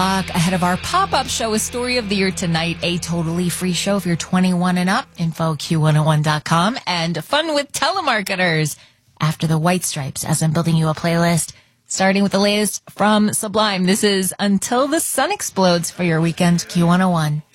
Ahead of our pop-up show, a story of the year tonight, a totally free show if you're 21 and up, info q101.com, and fun with telemarketers after the White Stripes, as I'm building you a playlist, starting with the latest from Sublime. This is Until the Sun Explodes for your weekend Q101.